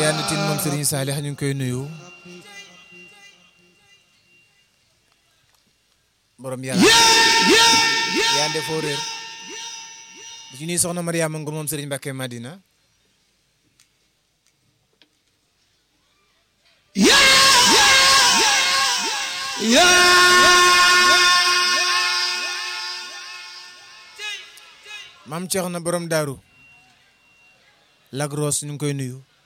Madiyana Tine moom Serigne Salih ñu ngi koy nuyu borom yàlla yaa defoo réer di ci nuyu soxna Mariama Ngom moom Serigne Mbacké Madina maam Cheikh na borom daaru Lagros ñu ngi koy nuyu